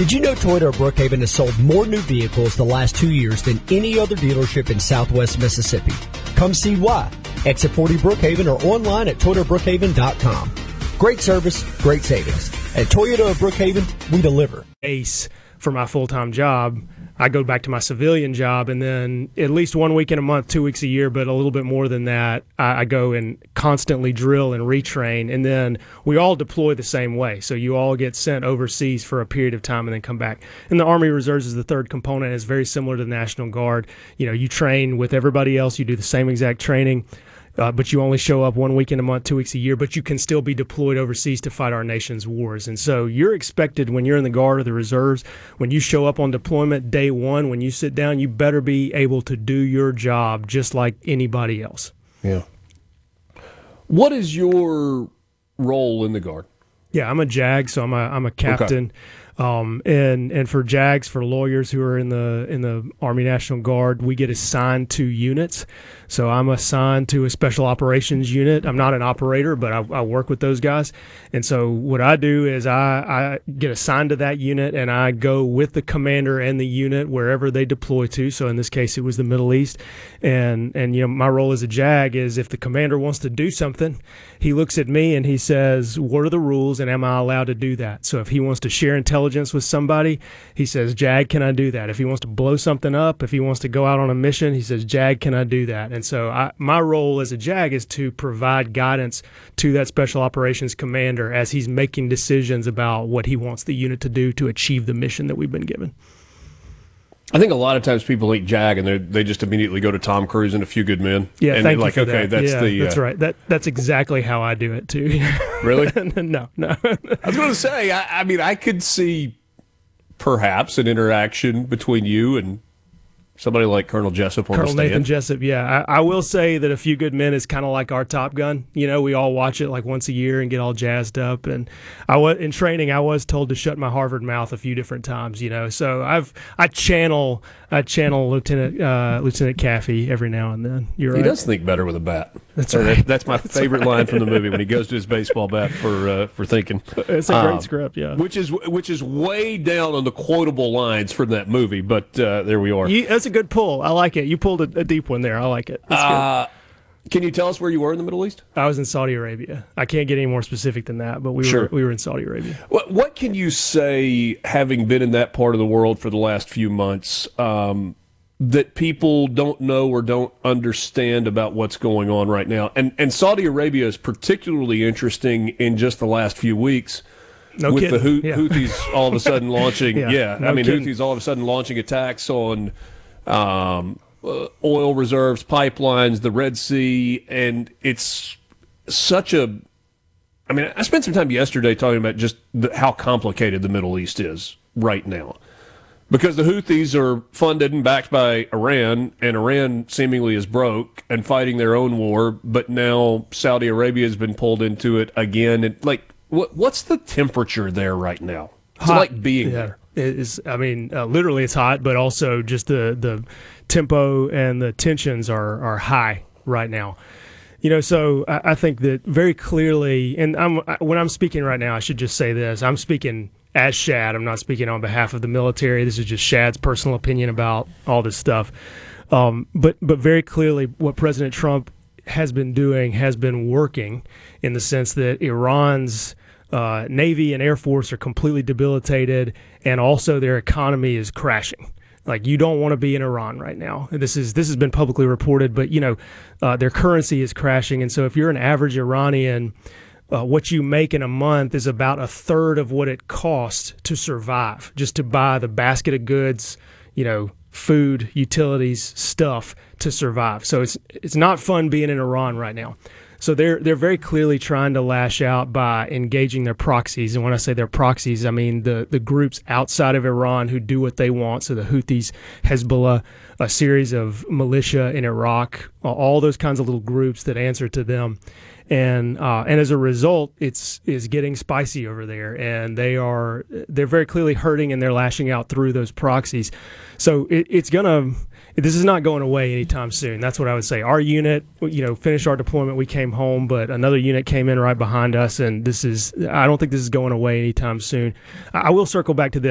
Did you know Toyota of Brookhaven has sold more new vehicles the last 2 years than any other dealership in Southwest Mississippi? Come see why. Exit 40 Brookhaven or online at ToyotaBrookhaven.com. Great service, great savings. At Toyota of Brookhaven, we deliver. Ace for my full-time job. I go back to my civilian job, and then at least 1 week in a month, 2 weeks a year, but a little bit more than that, I go and constantly drill and retrain, and then we all deploy the same way. So you all get sent overseas for a period of time and then come back. And the Army Reserves is the third component. It's very similar to the National Guard. You know, you train with everybody else. You do the same exact training. But you only show up 1 week in a month, 2 weeks a year, but you can still be deployed overseas to fight our nation's wars. And so you're expected when you're in the Guard or the Reserves, when you show up on deployment day one, when you sit down, you better be able to do your job just like anybody else. Yeah. What is your role in the Guard? Yeah, I'm a JAG, so I'm a captain. Okay. And for JAGs, for lawyers who are in the Army National Guard, we get assigned to units. So I'm assigned to a special operations unit. I'm not an operator, but I work with those guys. And so what I do is I get assigned to that unit, and I go with the commander and the unit wherever they deploy to. So in this case, it was the Middle East. And you know, my role as a JAG is if the commander wants to do something, he looks at me and he says, what are the rules, and am I allowed to do that? So if he wants to share intelligence with somebody, he says, JAG, can I do that? If he wants to blow something up, if he wants to go out on a mission, he says, JAG, can I do that? And so my role as a JAG is to provide guidance to that Special Operations Commander as he's making decisions about what he wants the unit to do to achieve the mission that we've been given. I think a lot of times people think JAG and they just immediately go to Tom Cruise and A Few Good Men. Yeah, and thank you like, for okay, that. that's right. That's exactly how I do it too. Really? No. I was going to say, I mean, I could see perhaps an interaction between you and somebody like Colonel Jessup on the stand. Colonel Nathan Jessup, yeah. I will say that A Few Good Men is kind of like our Top Gun. You know, we all watch it like once a year and get all jazzed up. And in training, I was told to shut my Harvard mouth a few different times. You know, so I channel Lieutenant Caffey every now and then. You're right. He does think better with a bat. That's right. That's my favorite line from the movie when he goes to his baseball bat for thinking. It's a great script, yeah. Which is way down on the quotable lines from that movie, but there we are. That's a good pull. I like it. You pulled a deep one there. I like it. That's good. Can you tell us where you were in the Middle East? I was in Saudi Arabia. I can't get any more specific than that, but we were in Saudi Arabia. What can you say, having been in that part of the world for the last few months, that people don't know or don't understand about what's going on right now? And Saudi Arabia is particularly interesting in just the last few weeks. No with kidding. the Houthis all of a sudden launching, Houthis all of a sudden launching attacks on oil reserves, pipelines, the Red Sea, and it's such a. I mean, I spent some time yesterday talking about just how complicated the Middle East is right now, because the Houthis are funded and backed by Iran, and Iran seemingly is broke and fighting their own war, but now Saudi Arabia has been pulled into it again, and what's the temperature there right now? It's like being there. It is, I mean, literally it's hot, but also just the tempo and the tensions are high right now. You know, so I think that very clearly, and when I'm speaking right now, I should just say this. I'm speaking as Shad. I'm not speaking on behalf of the military. This is just Shad's personal opinion about all this stuff. But very clearly what President Trump has been doing has been working in the sense that Iran's Navy and Air Force are completely debilitated, and also their economy is crashing. Like, you don't want to be in Iran right now. This has been publicly reported, but, you know, their currency is crashing. And so if you're an average Iranian, what you make in a month is about a third of what it costs to survive, just to buy the basket of goods, you know, food, utilities, stuff to survive. So it's not fun being in Iran right now. So they're very clearly trying to lash out by engaging their proxies. And when I say their proxies, I mean the groups outside of Iran who do what they want. So the Houthis, Hezbollah, a series of militia in Iraq, all those kinds of little groups that answer to them. And as a result, it's getting spicy over there, and they're very clearly hurting, and they're lashing out through those proxies. So this is not going away anytime soon. That's what I would say. Our unit, you know, finished our deployment. We came home, but another unit came in right behind us, and I don't think this is going away anytime soon. I will circle back to this.